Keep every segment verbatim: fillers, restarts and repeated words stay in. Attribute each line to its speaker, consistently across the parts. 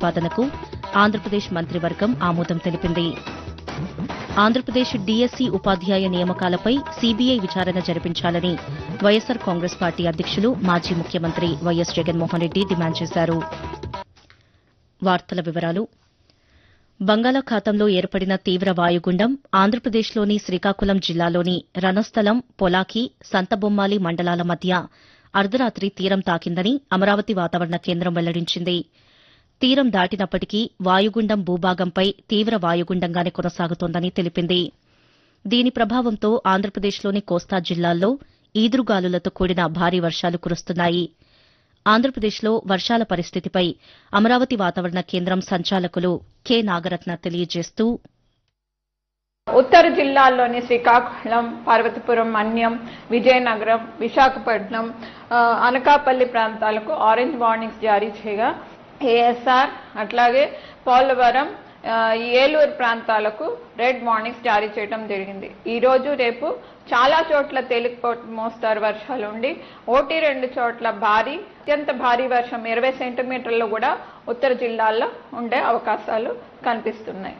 Speaker 1: ప్రతిపాదనకు ఆంధ్రప్రదేశ్ మంత్రివర్గం ఆమోదం తెలిపింది. ఆంధ్రప్రదేశ్ డీఎస్సీ ఉపాధ్యాయ నియామకాలపై సీబీఐ విచారణ జరిపించాలని వైఎస్సార్ కాంగ్రెస్ పార్టీ అధ్యక్షులు మాజీ ముఖ్యమంత్రి వైఎస్ జగన్మోహన్ రెడ్డి డిమాండ్ చేశారు. వార్తల వివరాలు బంగాళాఖాతంలో ఏర్పడిన తీవ్ర వాయుగుండం ఆంధ్రప్రదేశ్లోని శ్రీకాకుళం జిల్లాలోని రణస్థలం, పొలాకి, సంతబొమ్మాలి మండలాల మధ్య అర్ధరాత్రి తీరం తాకిందని అమరావతి వాతావరణ కేంద్రం వెల్లడించింది. తీరం దాటినప్పటికీ వాయుగుండం భూభాగంపై తీవ్ర వాయుగుండంగానే కొనసాగుతోందని తెలిపింది. దీని ప్రభావంతో ఆంధ్రప్రదేశ్లోని కోస్తా జిల్లాల్లో ఈదురుగాలులతో కూడిన భారీ వర్షాలు కురుస్తున్నాయి. ఆంధ్రప్రదేశ్లో వర్షాల పరిస్థితిపై అమరావతి వాతావరణ కేంద్రం సంచాలకులు కె నాగరత్న తెలియజేస్తూ
Speaker 2: ఉత్తర జిల్లాల్లోని శ్రీకాకుళం, పార్వతీపురం, మన్యం, విజయనగరం, విశాఖపట్నం, అనకాపల్లి ప్రాంతాలకు ఆరెంజ్ వార్నింగ్స్ జారీ చేయగా ఏఎస్ఆర్ అట్లాగే పోలవరం, ఏలూరు ప్రాంతాలకు రెడ్ వార్నింగ్స్ జారీ చేయడం జరిగింది. ఈ రోజు రేపు చాలా చోట్ల తేలికపాటి మోస్తారు వర్షాలు ఉండి ఒకటి రెండు చోట్ల భారీ అత్యంత భారీ వర్షం ఇరవై సెంటీమీటర్లు కూడా ఉత్తర జిల్లాల్లో ఉండే అవకాశాలు కనిపిస్తున్నాయి.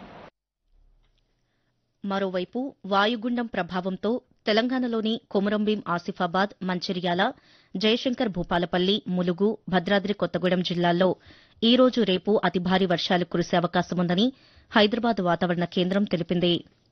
Speaker 1: మరోవైపు వాయుగుండం ప్రభావంతో తెలంగాణలోని కొమురంభీం, ఆసిఫాబాద్, మంచిర్యాల, జయశంకర్ భూపాలపల్లి, ములుగు, భద్రాద్రి కొత్తగూడెం జిల్లాల్లో ఈ రోజు రేపు అతి భారీ వర్షాలు కురిసే అవకాశముందని హైదరాబాద్ వాతావరణ కేంద్రం తెలిపింది.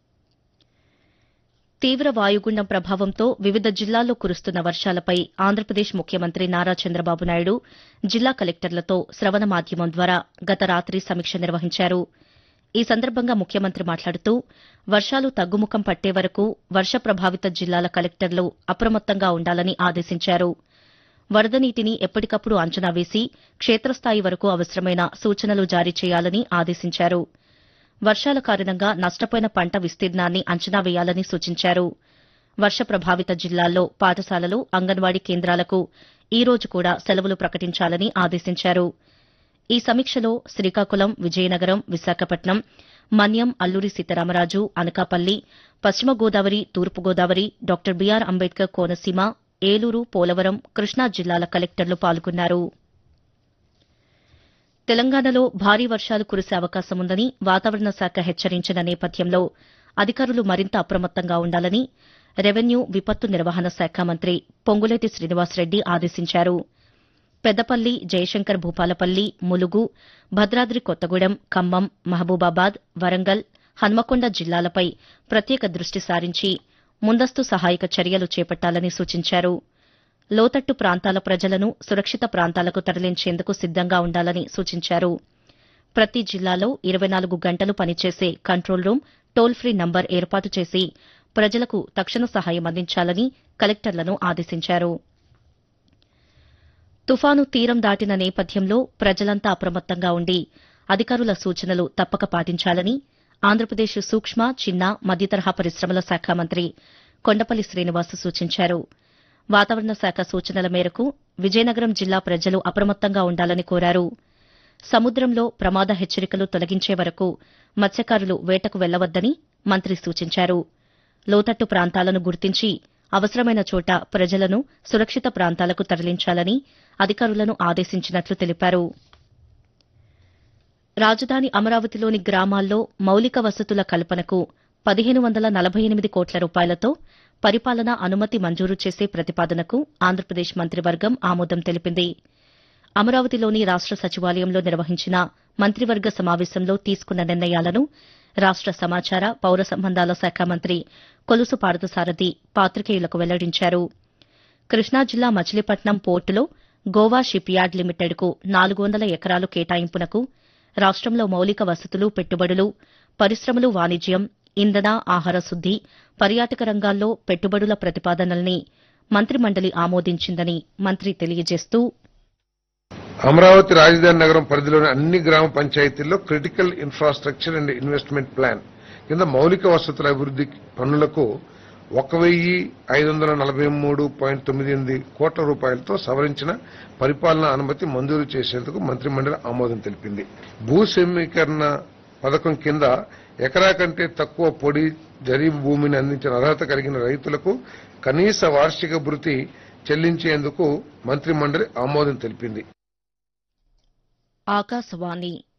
Speaker 1: తీవ్ర వాయుగుండం ప్రభావంతో వివిధ జిల్లాల్లో కురుస్తున్న వర్షాలపై ఆంధ్రప్రదేశ్ ముఖ్యమంత్రి నారా చంద్రబాబు నాయుడు జిల్లా కలెక్టర్లతో శ్రవణ మాధ్యమం ద్వారా గత రాత్రి సమీక్ష నిర్వహించారు. ఈ సందర్భంగా ముఖ్యమంత్రి మాట్లాడుతూ వర్షాలు తగ్గుముఖం పట్టే వరకు వర్ష ప్రభావిత జిల్లాల కలెక్టర్లు అప్రమత్తంగా ఉండాలని ఆదేశించారు. వరద నీటిని ఎప్పటికప్పుడు అంచనా వేసి క్షేత్రస్థాయి వరకు అవసరమైన సూచనలు జారీ చేయాలని ఆదేశించారు. వర్షాల కారణంగా నష్టపోయిన పంట విస్తీర్ణాన్ని అంచనా వేయాలని సూచించారు. వర్ష ప్రభావిత జిల్లాల్లో పాఠశాలలు, అంగన్వాడీ కేంద్రాలకు ఈ రోజు కూడా సెలవులు ప్రకటించాలని ఆదేశించారు. ఈ సమీక్షలో శ్రీకాకుళం, విజయనగరం, విశాఖపట్నం, మన్యం, అల్లూరి సీతారామరాజు, అనకాపల్లి, పశ్చిమ గోదావరి, తూర్పు గోదావరి, డాక్టర్ బీఆర్ అంబేద్కర్ కోనసీమ, ఏలూరు, పోలవరం, కృష్ణా జిల్లాల కలెక్టర్లు పాల్గొన్నారు. తెలంగాణలో భారీ వర్షాలు కురిసే అవకాశముందని వాతావరణ శాఖ హెచ్చరించిన నేపథ్యంలో అధికారులు మరింత అప్రమత్తంగా ఉండాలని రెవెన్యూ, విపత్తు నిర్వహణ శాఖ మంత్రి పొంగులేటి శ్రీనివాసరెడ్డి ఆదేశించారు. పెద్దపల్లి, జయశంకర్ భూపాలపల్లి, ములుగు, భద్రాద్రి కొత్తగూడెం, ఖమ్మం, మహబూబాబాద్, వరంగల్, హన్మకొండ జిల్లాలపై ప్రత్యేక దృష్టి సారించి ముందస్తు సహాయక చర్యలు చేపట్టాలని సూచించారు. లోతట్టు ప్రాంతాల ప్రజలను సురక్షిత ప్రాంతాలకు తరలించేందుకు సిద్దంగా ఉండాలని సూచించారు. ప్రతి జిల్లాలో ఇరవై నాలుగు గంటలు పనిచేసే control room, toll free number ఏర్పాటు చేసి ప్రజలకు తక్షణ సహాయం అందించాలని కలెక్టర్లను ఆదేశించారు. తుఫాను తీరం దాటిన నేపథ్యంలో ప్రజలంతా అప్రమత్తంగా ఉండి అధికారుల సూచనలు తప్పక పాటించాలని ఆంధ్రప్రదేశ్ సూక్ష్మ, చిన్న, మధ్యతరహా పరిశ్రమల శాఖ మంత్రి కొండపల్లి శ్రీనివాస్ సూచించారు. వాతావరణ శాఖ సూచనల మేరకు విజయనగరం జిల్లా ప్రజలు అప్రమత్తంగా ఉండాలని కోరారు. సముద్రంలో ప్రమాద హెచ్చరికలు తొలగించే వరకు మత్స్యకారులు వేటకు వెళ్లవద్దని మంత్రి సూచించారు. లోతట్టు ప్రాంతాలను గుర్తించి అవసరమైన చోట ప్రజలను సురక్షిత ప్రాంతాలకు తరలించాలని అధికారులను ఆదేశించినట్లు తెలిపారు. రాజధాని అమరావతిలోని గ్రామాల్లో మౌలిక వసతుల కల్పనకు పదిహేను వందల నలభై ఎనిమిది కోట్ల రూపాయలతో పరిపాలనా అనుమతి మంజూరు చేసే ప్రతిపాదనకు ఆంధ్రప్రదేశ్ మంత్రివర్గం ఆమోదం తెలిపింది. అమరావతిలోని రాష్ట సచివాలయంలో నిర్వహించిన మంత్రివర్గ సమావేశంలో తీసుకున్న నిర్ణయాలను రాష్ట సమాచార, పౌర సంబంధాల శాఖ మంత్రి కొలుసు పార్థసారథి పాతికేయులకు వెల్లడించారు. కృష్ణా జిల్లా మచిలీపట్నం పోర్టులో గోవా షిప్ యార్డ్ లిమిటెడ్కు నాలుగు వందల ఎకరాలు కేటాయింపునకు రాష్టంలో మౌలిక వసతులు, పెట్టుబడులు, పరిశ్రమలు, వాణిజ్యం, ఇంధన, ఆహార శుద్ది, పర్యాటక రంగాల్లో పెట్టుబడుల ప్రతిపాదనల్ని మంత్రిమండలి ఆమోదించిందని మంత్రి తెలియజేస్తూ
Speaker 3: అమరావతి రాజధాని నగరం పరిధిలోని అన్ని గ్రామ పంచాయతీల్లో critical infrastructure and investment plan కింద మౌలిక వసతుల అభివృద్ది పనులకు ఒక వెయ్యి ఐదు వందల నలభై మూడు పాయింట్ తొమ్మిది ఎనిమిది కోట్ల రూపాయలతో సవరించిన పరిపాలనా అనుమతి మంజూరు చేసేందుకు మంత్రిమండలి ఆమోదం తెలిపింది. భూ సమీకరణ పథకం కింద ఎకరా కంటే తక్కువ పొడి జరీబు భూమిని అందించిన అర్హత కలిగిన రైతులకు కనీస వార్షిక భృతి చెల్లించేందుకు మంత్రిమండలి ఆమోదం తెలిపింది.
Speaker 1: ఆకాశవాణి